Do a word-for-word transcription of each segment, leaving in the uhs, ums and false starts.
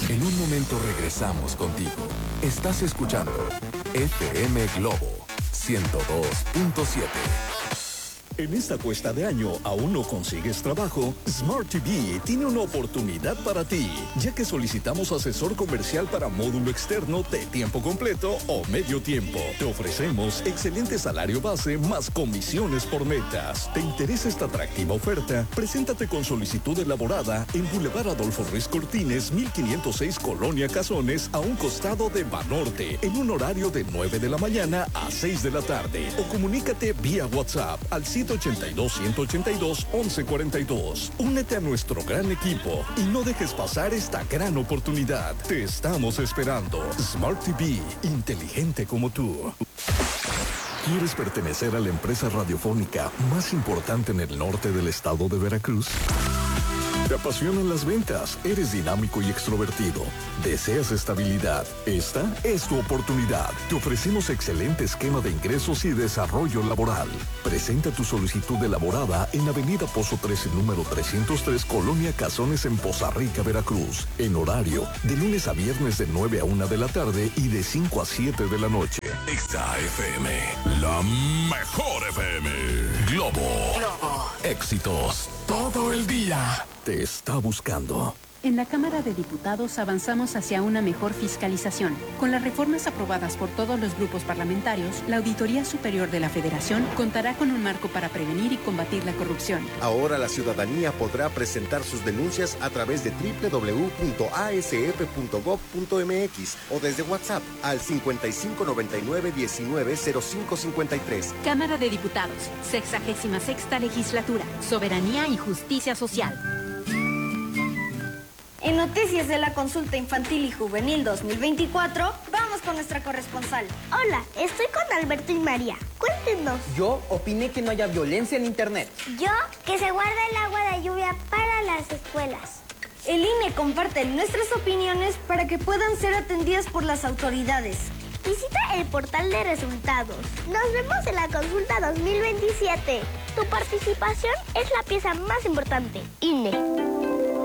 En un momento regresamos contigo. Estás escuchando F M Globo ciento dos punto siete. En esta cuesta de año, ¿aún no consigues trabajo? Smart T V tiene una oportunidad para ti, ya que solicitamos asesor comercial para módulo externo de tiempo completo o medio tiempo. Te ofrecemos excelente salario base más comisiones por metas. ¿Te interesa esta atractiva oferta? Preséntate con solicitud elaborada en Boulevard Adolfo Ruiz Cortines, mil quinientos seis, Colonia Cazones, a un costado de Banorte, en un horario de nueve de la mañana a seis de la tarde. O comunícate vía WhatsApp al ciento ochenta y dos, ciento ochenta y dos, once cuarenta y dos. Únete a nuestro gran equipo y no dejes pasar esta gran oportunidad. Te estamos esperando. Smart T V, inteligente como tú. ¿Quieres pertenecer a la empresa radiofónica más importante en el norte del estado de Veracruz? ¿Te apasionan las ventas? ¿Eres dinámico y extrovertido? ¿Deseas estabilidad? Esta es tu oportunidad. Te ofrecemos excelente esquema de ingresos y desarrollo laboral. Presenta tu solicitud elaborada en Avenida Pozo trece, número trescientos tres, Colonia Cazones, en Poza Rica, Veracruz. En horario de lunes a viernes de nueve a una de la tarde y de cinco a siete de la noche. Exa F M, la mejor F M. Globo. Globo. Éxitos todo el día. Te está buscando. En la Cámara de Diputados avanzamos hacia una mejor fiscalización. Con las reformas aprobadas por todos los grupos parlamentarios, la Auditoría Superior de la Federación contará con un marco para prevenir y combatir la corrupción. Ahora la ciudadanía podrá presentar sus denuncias a través de doble u doble u doble u punto a s f punto gob punto m x o desde WhatsApp al cincuenta y cinco noventa y nueve diecinueve cero cinco cincuenta y tres. Cámara de Diputados, sexagésima sexta legislatura, soberanía y justicia social. En noticias de la consulta infantil y juvenil dos mil veinticuatro, vamos con nuestra corresponsal. Hola, estoy con Alberto y María. Cuéntenos. Yo opiné que no haya violencia en internet. Yo, que se guarda el agua de lluvia para las escuelas. El I N E comparte nuestras opiniones para que puedan ser atendidas por las autoridades. Visita el portal de resultados. Nos vemos en la consulta dos mil veintisiete. Tu participación es la pieza más importante. I N E.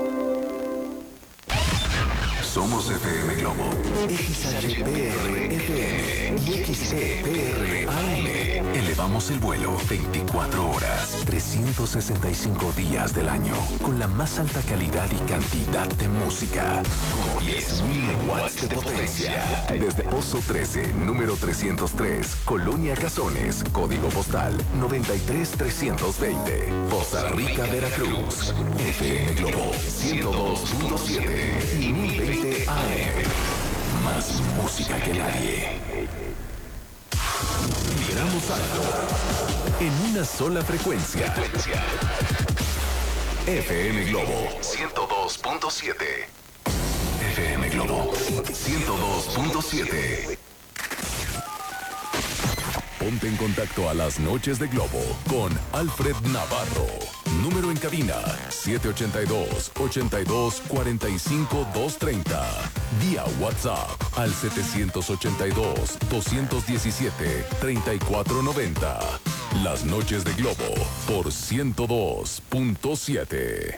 Somos F M Globo, X H P R F M y X E P R A M. Elevamos el vuelo veinticuatro horas, trescientos sesenta y cinco días del año, con la más alta calidad y cantidad de música, con diez mil watts de potencia. Desde Pozo trece, número trescientos tres, Colonia Cazones, código postal noventa y tres trescientos veinte, Poza Rica, Veracruz. F M Globo ciento dos punto siete y mil veinte A M. Más música que nadie. Vibramos alto en una sola frecuencia. F M Globo ciento dos punto siete. F M Globo ciento dos punto siete. Ponte en contacto a las noches de Globo con Alfred Navarro. Número en cabina siete ochenta y dos, ochenta y dos, cuarenta y cinco, doscientos treinta. Vía WhatsApp al setecientos ochenta y dos, doscientos diecisiete, treinta y cuatro noventa. Las noches de Globo por ciento dos punto siete.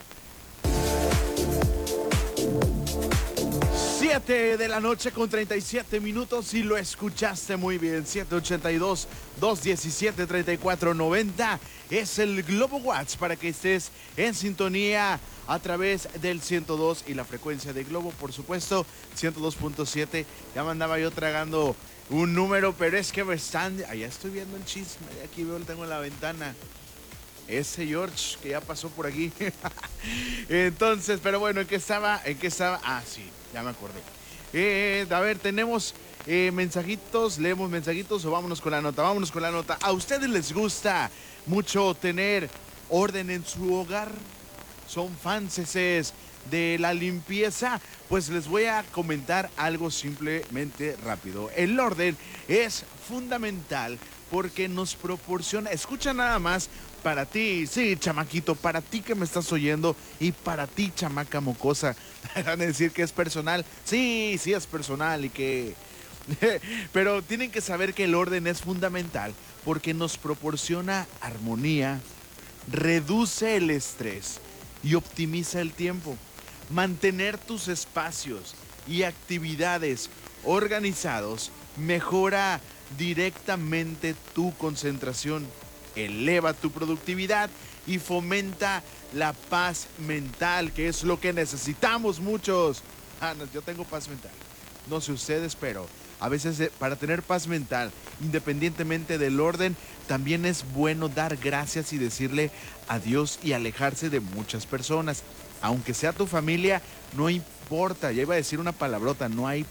siete de la noche con treinta y siete minutos y lo escuchaste muy bien. siete ochenta y dos, doscientos diecisiete, treinta y cuatro noventa es el Globo Watts para que estés en sintonía a través del ciento dos y la frecuencia de Globo, por supuesto, ciento dos punto siete. Ya me andaba yo tragando un número, pero es que me están... Allá estoy viendo el chisme, aquí veo, lo tengo en la ventana. Ese George que ya pasó por aquí. Entonces, pero bueno, ¿en qué estaba? ¿En qué estaba? Ah, sí, ya me acordé. Eh, a ver, tenemos eh, mensajitos, leemos mensajitos o vámonos con la nota. Vámonos con la nota. ¿A ustedes les gusta mucho tener orden en su hogar? ¿Son fanses de la limpieza? Pues les voy a comentar algo simplemente rápido. El orden es fundamental porque nos proporciona, escucha nada más, para ti, sí, chamaquito, para ti que me estás oyendo y para ti, chamaca mocosa, van a decir que es personal. Sí, sí es personal y que... Pero tienen que saber que el orden es fundamental porque nos proporciona armonía, reduce el estrés y optimiza el tiempo. Mantener tus espacios y actividades organizados mejora directamente tu concentración, eleva tu productividad y fomenta la paz mental, que es lo que necesitamos muchos. Ah, no, yo tengo paz mental. No sé ustedes, pero a veces eh, para tener paz mental, independientemente del orden, también es bueno dar gracias y decirle adiós y alejarse de muchas personas. Aunque sea tu familia, no importa. Ya iba a decir una palabrota, no hay,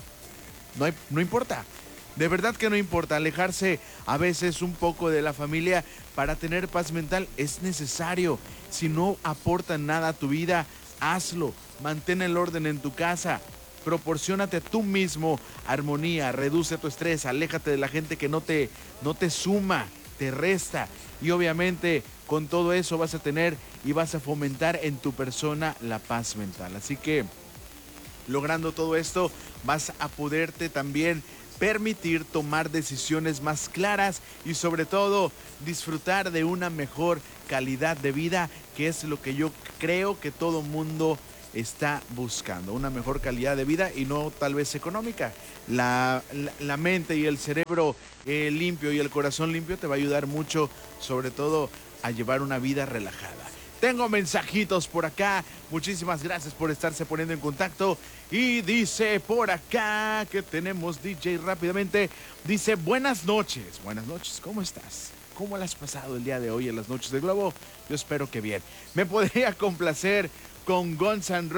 no hay, no importa. De verdad que no importa, alejarse a veces un poco de la familia para tener paz mental es necesario. Si no aportan nada a tu vida, hazlo. Mantén el orden en tu casa. Proporciónate tú mismo armonía, reduce tu estrés, aléjate de la gente que no te, no te suma, te resta. Y obviamente con todo eso vas a tener y vas a fomentar en tu persona la paz mental. Así que logrando todo esto vas a poderte también permitir tomar decisiones más claras y sobre todo disfrutar de una mejor calidad de vida, que es lo que yo creo que todo mundo está buscando, una mejor calidad de vida y no tal vez económica. La, la, la mente y el cerebro eh, limpio y el corazón limpio te va a ayudar mucho, sobre todo a llevar una vida relajada. Tengo mensajitos por acá, muchísimas gracias por estarse poniendo en contacto. Y dice por acá que tenemos D J rápidamente, dice buenas noches, buenas noches, ¿cómo estás? ¿Cómo la has pasado el día de hoy en las noches de Globo? Yo espero que bien. Me podría complacer con Guns N'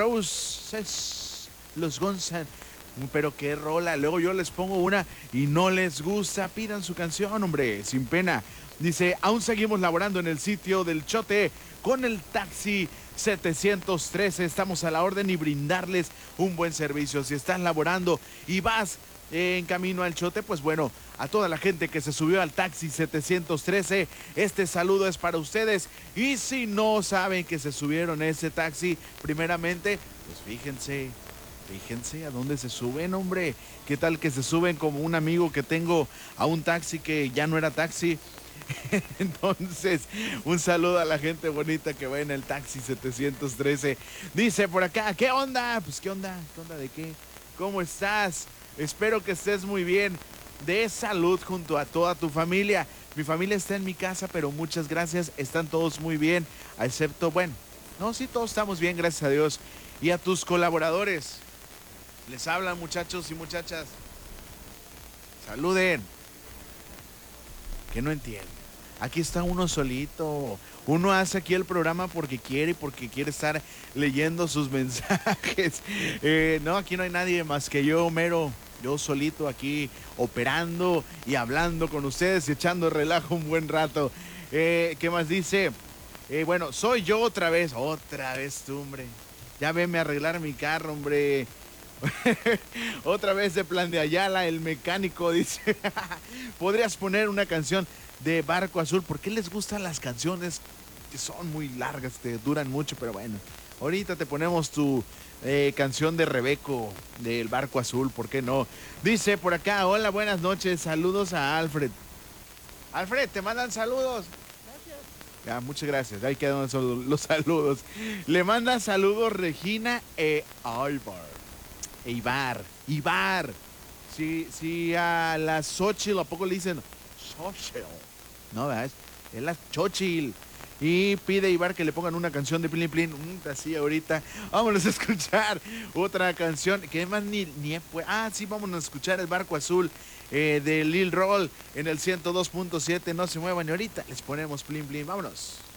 Roses, los Guns N' pero qué rola, luego yo les pongo una y no les gusta, pidan su canción, hombre, sin pena. Dice, aún seguimos laborando en el sitio del Chote con el taxi setecientos trece, estamos a la orden y brindarles un buen servicio. Si estás laborando y vas eh, en camino al Chote, pues bueno, a toda la gente que se subió al taxi setecientos trece, este saludo es para ustedes. Y si no saben que se subieron a ese taxi, primeramente, pues fíjense, fíjense a dónde se suben, hombre. ¿Qué tal que se suben como un amigo que tengo a un taxi que ya no era taxi? Entonces, un saludo a la gente bonita que va en el taxi setecientos trece. Dice por acá, ¿qué onda? Pues, ¿qué onda? ¿Qué onda de qué? ¿Cómo estás? Espero que estés muy bien, de salud junto a toda tu familia. Mi familia está en mi casa, pero muchas gracias, están todos muy bien, excepto, bueno, no, sí, todos estamos bien, gracias a Dios. Y a tus colaboradores, les hablan muchachos y muchachas, saluden, que no entienden. Aquí está uno solito. Uno hace aquí el programa porque quiere y porque quiere estar leyendo sus mensajes. Eh, no, aquí no hay nadie más que yo, mero. Yo solito aquí operando y hablando con ustedes y echando relajo un buen rato. Eh, ¿Qué más dice? Eh, bueno, soy yo otra vez. Otra vez tú, hombre. Ya venme a arreglar mi carro, hombre. Otra vez de Plan de Ayala, el mecánico dice. ¿Podrías poner una canción de Barco Azul? ¿Por qué les gustan las canciones que son muy largas, te duran mucho? Pero bueno, ahorita te ponemos tu eh, canción de Rebeco del Barco Azul, ¿por qué no? Dice por acá, hola, buenas noches, saludos a Alfred. Alfred, te mandan saludos. Gracias. Ya, muchas gracias, ahí quedan los saludos. Le manda saludos Regina e Ibar. Ibar, Ibar. Si, si a la Xochitl, ¿a poco le dicen Xochitl? No, ¿verdad? Es la Xochitl. Y pide Ibar que le pongan una canción de Plin Plin. Mm, así ahorita. Vámonos a escuchar otra canción. Que más ni, ni fue. Ah, sí, vámonos a escuchar el Barco Azul eh, de Lil Roll en el ciento dos punto siete. No se muevan y ahorita les ponemos Plin Plin. Vámonos.